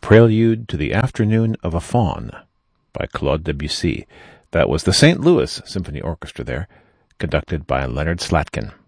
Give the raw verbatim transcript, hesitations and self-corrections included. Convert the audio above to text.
Prelude to the Afternoon of a Faun by Claude Debussy. That was the Saint Louis Symphony Orchestra there, conducted by Leonard Slatkin.